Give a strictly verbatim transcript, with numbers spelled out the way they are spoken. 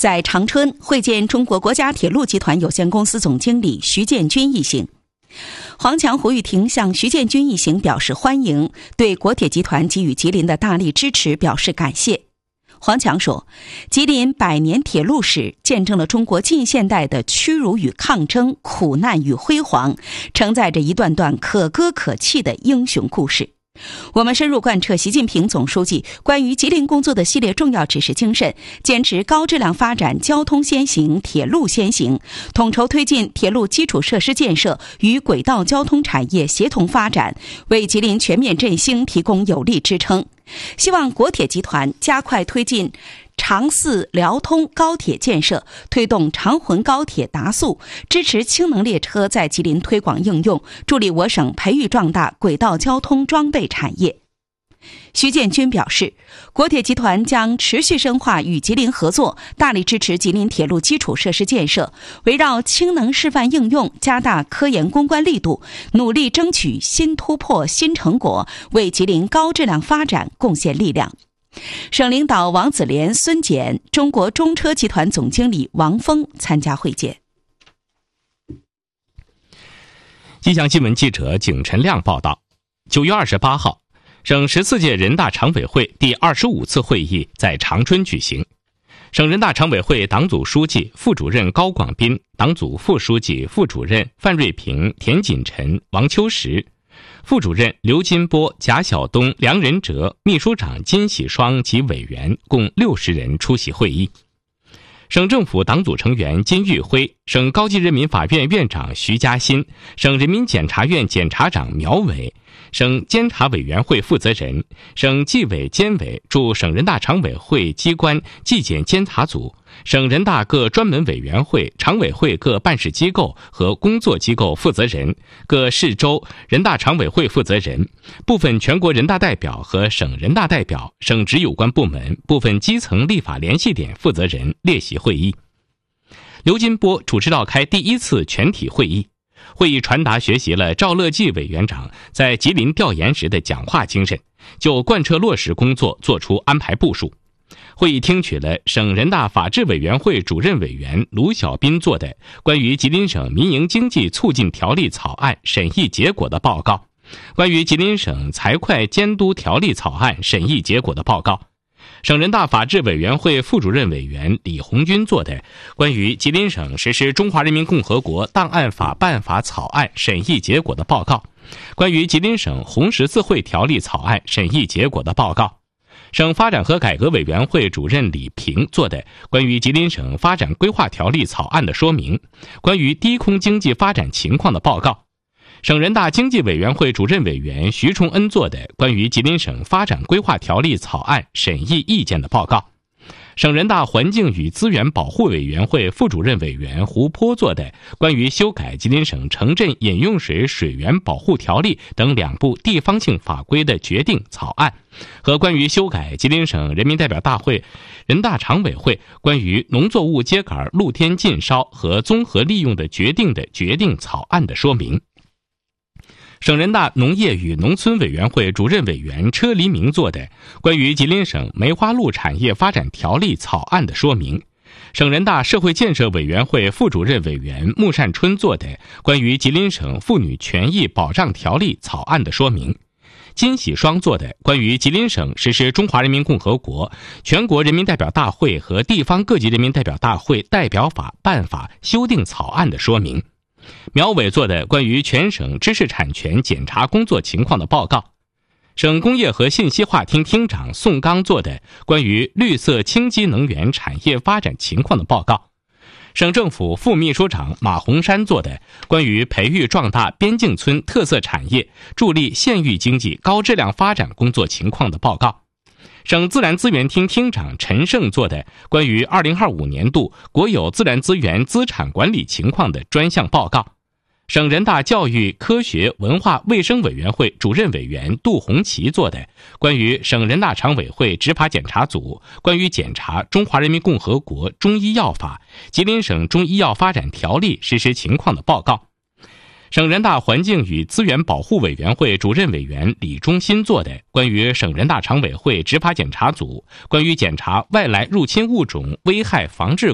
在长春会见中国国家铁路集团有限公司总经理徐建军一行。黄强、胡玉婷向徐建军一行表示欢迎，对国铁集团给予吉林的大力支持表示感谢。黄强说，吉林百年铁路史见证了中国近现代的屈辱与抗争、苦难与辉煌，承载着一段段可歌可泣的英雄故事。我们深入贯彻习近平总书记关于吉林工作的系列重要指示精神，坚持高质量发展交通先行、铁路先行，统筹推进铁路基础设施建设与轨道交通产业协同发展，为吉林全面振兴提供有力支撑。希望国铁集团加快推进长泗辽通高铁建设，推动长浑高铁达速，支持氢能列车在吉林推广应用，助力我省培育壮大轨道交通装备产业。徐建军表示，国铁集团将持续深化与吉林合作，大力支持吉林铁路基础设施建设，围绕氢能示范应用加大科研攻关力度，努力争取新突破、新成果，为吉林高质量发展贡献力量。省领导王子莲、孙简、中国中车集团总经理王峰参加会见。 吉祥新闻记者景晨亮报道，九月二十八号，省十四届人大常委会第二十五次会议在长春举行。省人大常委会党组书记、副主任高广斌，党组副书记、副主任范瑞平、田锦晨、王秋实，副主任刘金波、贾晓东、梁仁哲，秘书长金喜双及委员共六十人出席会议。省政府党组成员金玉辉，省高级人民法院院长徐嘉欣，省人民检察院检察长苗伟，省监察委员会负责人、省纪委监委驻省人大常委会机关纪检监察组、省人大各专门委员会、常委会各办事机构和工作机构负责人、各市州人大常委会负责人、部分全国人大代表和省人大代表、省直有关部门、部分基层立法联系点负责人列席会议。刘金波主持召开第一次全体会议。会议传达学习了赵乐际委员长在吉林调研时的讲话精神，就贯彻落实工作作出安排部署。会议听取了省人大法制委员会主任委员卢小斌做的关于吉林省民营经济促进条例草案审议结果的报告，关于吉林省财会监督条例草案审议结果的报告，省人大法制委员会副主任委员李红军做的关于吉林省实施中华人民共和国档案法办法草案审议结果的报告，关于吉林省红十字会条例草案审议结果的报告，省发展和改革委员会主任李平做的关于吉林省发展规划条例草案的说明，关于低空经济发展情况的报告，省人大经济委员会主任委员徐崇恩做的关于吉林省发展规划条例草案审议意见的报告，省人大环境与资源保护委员会副主任委员胡波做的关于修改吉林省城镇饮用水水源保护条例等两部地方性法规的决定草案，和关于修改吉林省人民代表大会人大常委会关于农作物秸秆露天禁烧和综合利用的决定的决定草案的说明。省人大农业与农村委员会主任委员车黎明做的关于吉林省梅花鹿产业发展条例草案的说明，省人大社会建设委员会副主任委员穆善春做的关于吉林省妇女权益保障条例草案的说明，金喜双做的关于吉林省实施中华人民共和国全国人民代表大会和地方各级人民代表大会代表法办法修订草案的说明，苗伟做的关于全省知识产权检查工作情况的报告，省工业和信息化厅厅长宋刚做的关于绿色清洁能源产业发展情况的报告，省政府副秘书长马洪山做的关于培育壮大边境村特色产业、助力县域经济高质量发展工作情况的报告，省自然资源厅厅长陈胜做的关于二零二五年度国有自然资源资产管理情况的专项报告，省人大教育科学文化卫生委员会主任委员杜红旗做的关于省人大常委会执法检查组关于检查中华人民共和国中医药法、吉林省中医药发展条例实施情况的报告，省人大环境与资源保护委员会主任委员李忠新做的关于省人大常委会执法检查组关于检查外来入侵物种危害防治